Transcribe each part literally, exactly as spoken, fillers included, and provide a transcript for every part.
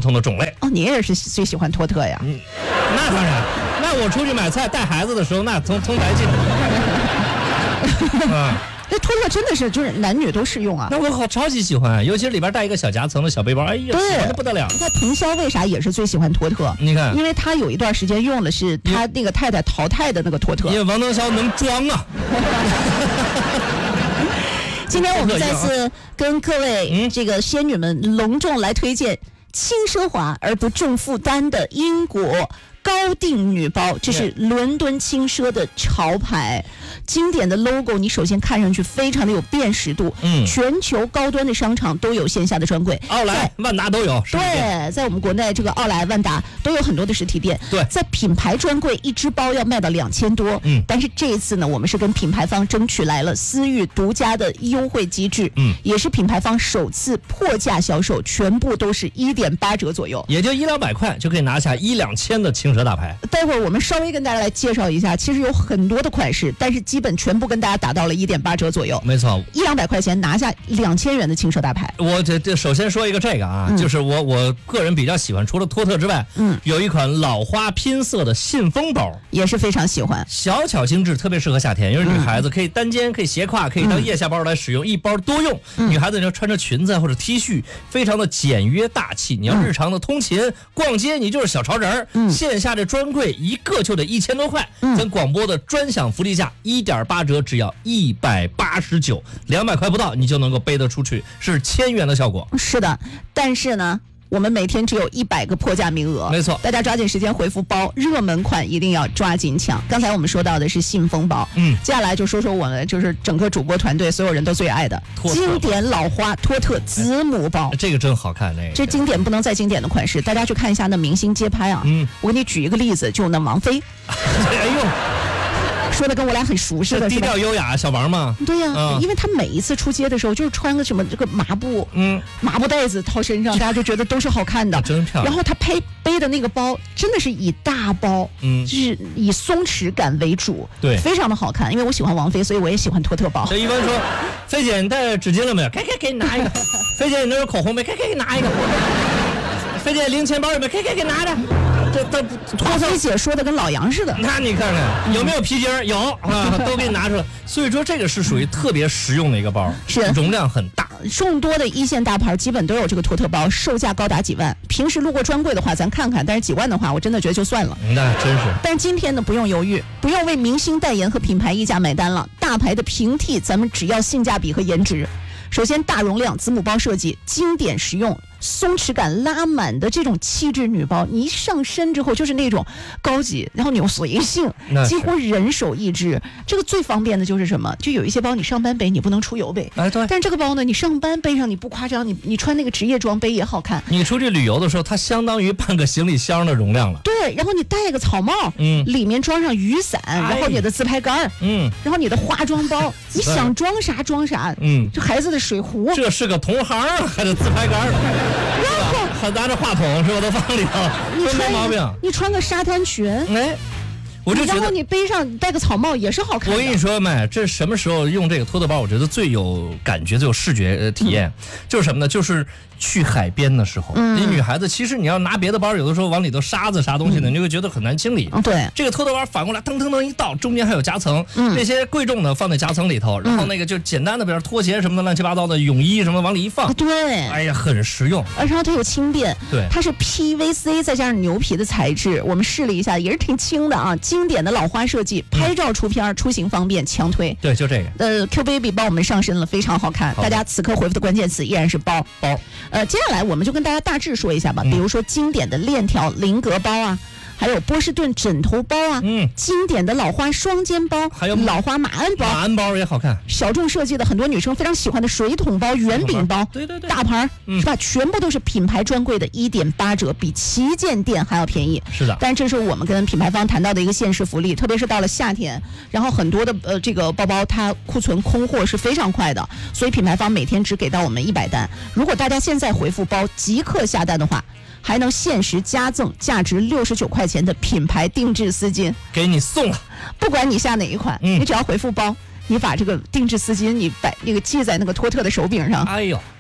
同的种类。 哦，你也是最喜欢托特呀？ 嗯，那当然，那我出去买菜带孩子的时候，那从从台进。啊。 这托特真的是就是男女都适用啊！ 那我好超级喜欢，尤其是里边带一个小夹层的小背包，哎呀，喜欢的不得了。 你看腾霄为啥也是最喜欢托特？ 你看， 因为他有一段时间用的是他那个太太淘汰的那个托特。 因为王腾霄能装啊。 今天我们再次跟各位这个仙女们隆重来推荐轻奢华而不重负担的英国高定女包，这是伦敦轻奢的潮牌，经典的 logo， 你首先看上去非常的有辨识度，嗯，全球高端的商场都有线下的专柜， 奥莱、万达都有， 对，在我们国内这个奥莱、万达都有很多的实体店， 对， 在品牌专柜一只包要卖到两千多，嗯，但是这一次呢，我们是跟品牌方争取来了思域独家的优惠机制，嗯，也是品牌方首次破价销售，全部都是一点八折左右， 也就一两百块就可以拿下一两千的轻奢大牌。 待会儿我们稍微跟大家来介绍一下，其实有很多的款式，但是基本全部跟大家打到了一点八折左右。 没错， 一两百块钱拿下两千元的轻奢大牌。 我这这首先说一个这个啊，嗯、就是我我个人比较喜欢，除了托特之外，嗯，有一款老花拼色的信封包， 也是非常喜欢， 小巧精致，特别适合夏天，因为女孩子可以单肩，可以斜挎，可以当腋下包来使用，嗯、一包多用。嗯、女孩子你要穿着裙子或者 T 恤，非常的简约大气。你要日常的通勤、嗯、逛街，你就是小潮人。嗯，线下这专柜一个就得一千多块，嗯、咱广播的专享福利价一点八折，只要一百八十九，两百块不到，你就能够背得出去，是千元的效果。 是的，但是呢，我们每天只有一百个破价名额， 没错， 大家抓紧时间回复包，热门款一定要抓紧抢。刚才我们说到的是信封包，嗯，接下来就说说我们就是整个主播团队所有人都最爱的经典老花托特子母包， 这个真好看，那个这经典不能再经典的款式，大家去看一下那明星街拍啊，嗯，我给你举一个例子，就那王菲， 哎呦。 说的跟我俩很熟似的， 低调优雅小王嘛。 对呀、啊，嗯、因为他每一次出街的时候，就是穿个什么这个麻布，嗯，麻布袋子套身上，大家就觉得都是好看的， 真漂亮。 然后他背背的那个包，真的是以大包，嗯，就是以松弛感为主， 对， 非常的好看。因为我喜欢王菲，所以我也喜欢托特包。 这一般说，菲姐你带纸巾了没有？给给给你拿一个。菲姐你那有口红没？给给给拿一个。菲姐零钱包有没有？给给给拿着。这都托菲姐说的跟老杨似的。 那你看看有没有皮筋儿？有啊，都给你拿出来。所以说这个是属于特别实用的一个包， 是容量很大。 众多的一线大牌基本都有这个托特包，售价高达几万。平时路过专柜的话，咱看看，但是几万的话，我真的觉得就算了。 那真是。 但今天呢，不用犹豫，不用为明星代言和品牌溢价买单了。大牌的平替，咱们只要性价比和颜值。首先，大容量子母包设计，经典实用。松弛感拉满的这种气质女包，你一上身之后就是那种高级，然后你又随性，几乎人手一只。这个最方便的就是什么？就有一些包你上班背，你不能出游背， 哎对。 但是这个包呢，你上班背上你不夸张，你你穿那个职业装背也好看。 你出去旅游的时候，它相当于半个行李箱的容量了。 对，然后你戴个草帽，嗯，里面装上雨伞， 哎、 然后你的自拍杆，嗯，然后你的化妆包，你想装啥装啥，嗯，这孩子的水壶， 这是个同行啊，还得自拍杆。然后还拿着话筒是吧？都放里头， 你穿没毛病。 你穿个沙滩裙， 哎，我就觉得， 然后你背上戴个草帽也是好看的。 我跟你说，妹，这什么时候用这个托特包？我觉得最有感觉、最有视觉呃体验，嗯、就是什么呢？就是去海边的时候，嗯、你女孩子其实你要拿别的包，有的时候往里头沙子啥东西的，嗯、你就会觉得很难清理。 嗯、对， 这个托特包反过来噔噔噔一倒，中间还有夹层，嗯、那些贵重的放在夹层里头，然后那个就简单的，比如拖鞋什么的乱七八糟的泳衣什么往里一放， 对， 哎呀，很实用。 而且它又轻便， 对， 它是 P V C 再加上牛皮的材质，我们试了一下，也是挺轻的啊。经典的老花设计，拍照出片，出行方便，强推。 对，就这个。 呃 ，Q Baby 帮我们上身了，非常好看。好，大家此刻回复的关键词依然是包包。 呃，接下来我们就跟大家大致说一下吧，比如说经典的链条菱格包啊，还有波士顿枕头包啊，嗯，经典的老花双肩包， 还有老花马鞍包， 马鞍包也好看， 小众设计的很多女生非常喜欢的水桶包、圆饼包， 对对对， 大牌、嗯、是吧？全部都是品牌专柜的一点八折，比旗舰店还要便宜。 是的， 但这是我们跟品牌方谈到的一个限时福利，特别是到了夏天，然后很多的呃这个包包它库存空货是非常快的，所以品牌方每天只给到我们一百单。如果大家现在回复包即刻下单的话，还能限时加赠价值六十九块钱的品牌定制丝巾， 给你送了。 不管你下哪一款，嗯、你只要回复包，你把这个定制丝巾你摆那个系在那个托特的手柄上， 哎呦，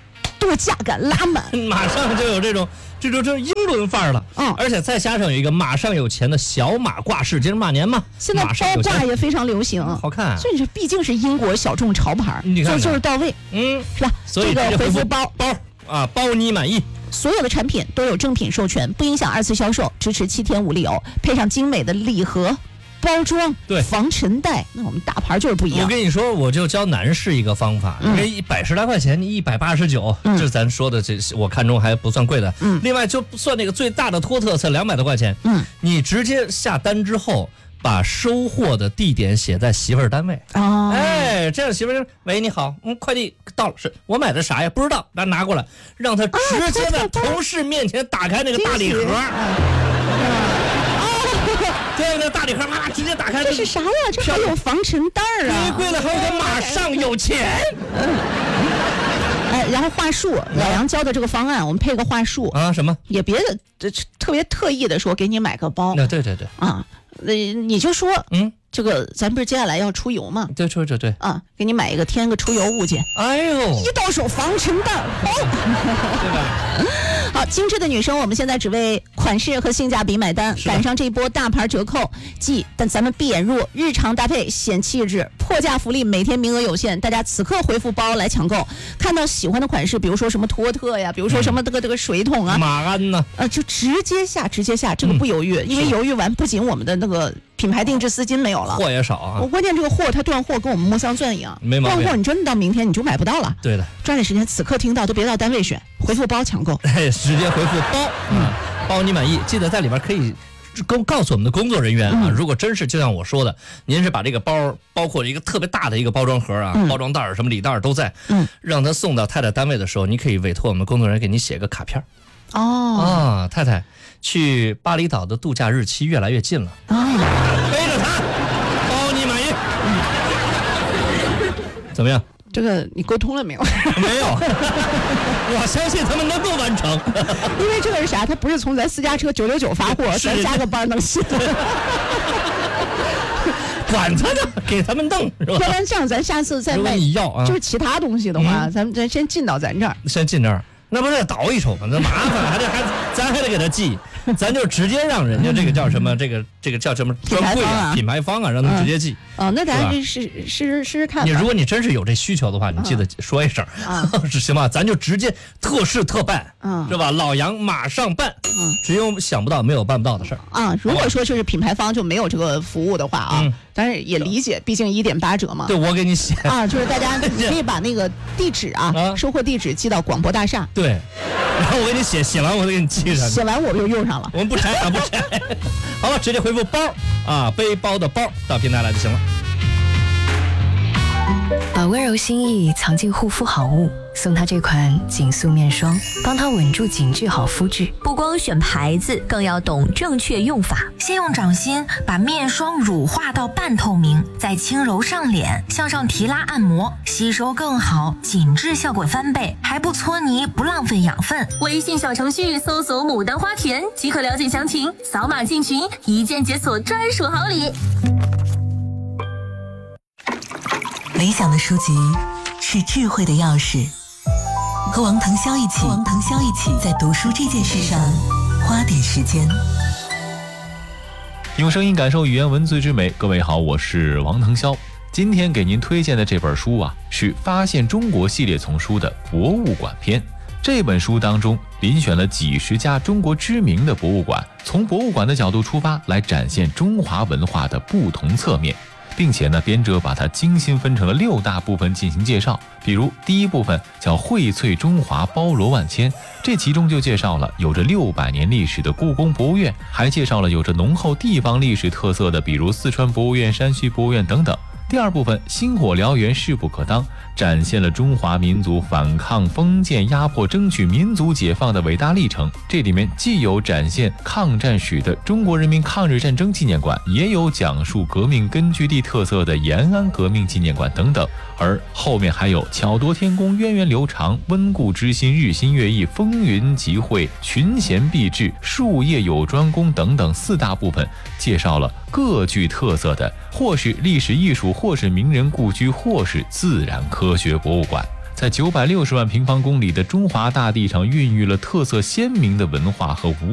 度假感拉满， 马上就有这种这种这种英伦范儿了。 嗯， 而且再加上有一个马上有钱的小马挂饰，今儿马年嘛， 现在包挂也非常流行， 好看。 所以这毕竟是英国小众潮牌，就就是到位， 嗯， 是吧？ 所以这个回复包包啊，包你满意。 所有的产品都有正品授权，不影响二次销售，支持七天无理由，配上精美的礼盒。包装对防尘袋，那我们大牌就是不一样。 我跟你说，我就教男士一个方法，因为一百十来块钱，你一百八十九，这咱说的这我看中还不算贵的。嗯，另外就算那个最大的托特才两百多块钱。嗯，你直接下单之后，把收货的地点写在媳妇儿单位。哦，哎，这样媳妇儿，喂，你好，嗯，快递到了，是我买的啥呀？不知道，咱拿过来，让他直接在同事面前打开那个大礼盒。对，那大礼盒啪直接打开， 这是啥呀？这还有防尘袋啊！ 贵了还有个马上有钱。 哎，然后话术，老杨教的这个方案，我们配个话术啊，什么？ 也别的这特别特意的说给你买个包。 那对对对啊，呃，你就说嗯。这个咱不是接下来要出游吗？ 对，对对对啊，给你买一个添个出游物件。 哎呦， 一到手防尘袋包， 对吧？ 好，精致的女生，我们现在只为款式和性价比买单，赶上这一波大牌折扣季，但咱们闭眼入，日常搭配显气质，破价福利，每天名额有限，大家此刻回复包来抢购。看到喜欢的款式，比如说什么托特呀，比如说什么这个这个水桶啊， 马鞍呢， 呃，就直接下，直接下，这个不犹豫，因为犹豫完，不仅我们的那个。品牌定制丝巾没有了， 货也少啊。 我关键这个货它断货跟我们摸香钻一样， 没毛病。 断货你真的到明天你就买不到了。 对的， 抓紧时间，此刻听到都别到单位选，回复包抢购。 哎，直接回复包，嗯，包你满意。记得在里边可以告告诉我们的工作人员啊，如果真是就像我说的，您是把这个包包括一个特别大的一个包装盒啊，嗯、包装袋什么礼袋都在，嗯，让他送到太太单位的时候，你可以委托我们工作人员给你写个卡片。 哦啊，太太。去巴厘岛的度假日期越来越近了，啊、背着它，包你满意。怎么样？ 这个你沟通了没有？ 没有，我相信他们能够完成。 因为这个是啥？他不是从咱私家车九九九发货，咱加个班能行。 管他呢，给他们弄是吧？ 要不然这样，咱下次再卖你要啊， 就是其他东西的话，嗯、咱们咱先进到咱这儿， 先进这儿。那不是倒一手吗？那麻烦，还得还咱还得给他寄，咱就直接让人家这个叫什么，这个这个叫什么专柜啊，品牌方啊，让他们直接寄。 哦，那咱试试试试试看。 你如果你真是有这需求的话，你记得说一声，行吧？咱就直接特事特办，是吧？老杨马上办，只有想不到没有办不到的事儿啊。如果说就是品牌方就没有这个服务的话啊，但是也理解，毕竟一点八折嘛。 对，我给你写啊，就是大家可以把那个地址啊，收货地址寄到广播大厦。 对，然后我给你写，写完我再给你寄上。 写完我就用上了。 我们不拆啊，不拆。好了，直接回复包啊，背包的包到平台来就行了。 把温柔心意藏进护肤好物，送他这款紧塑面霜，帮他稳住紧致好肤质。 不光选牌子，更要懂正确用法。先用掌心把面霜乳化到半透明，再轻柔上脸，向上提拉按摩，吸收更好，紧致效果翻倍，还不搓泥，不浪费养分。 微信小程序搜索牡丹花田即可了解详情，扫码进群，一键解锁专属好礼。 理想的书籍是智慧的钥匙，和王腾霄一起，和王腾霄一起在读书这件事上花点时间， 用声音感受语言文字之美。各位好，我是王腾霄。今天给您推荐的这本书啊，是《发现中国》系列丛书的博物馆篇。这本书当中遴选了几十家中国知名的博物馆，从博物馆的角度出发，来展现中华文化的不同侧面。并且呢，编者把它精心分成了六大部分进行介绍。比如第一部分叫荟萃中华，包罗万千，这其中就介绍了有着六百年历史的故宫博物院，还介绍了有着浓厚地方历史特色的，比如四川博物院、山西博物院等等。第二部分星火燎原，势不可当，展现了中华民族反抗封建压迫、争取民族解放的伟大历程。这里面既有展现抗战史的中国人民抗日战争纪念馆，也有讲述革命根据地特色的延安革命纪念馆等等。而后面还有巧夺天工、源远流长、温故知新、日新月异、风云集会、群贤毕至、术业有专攻等等四大部分，介绍了各具特色的或是历史艺术，或是名人故居，或是自然科学博物馆。在在九百六十万平方公里的中华大地上孕育了特色鲜明的文化和无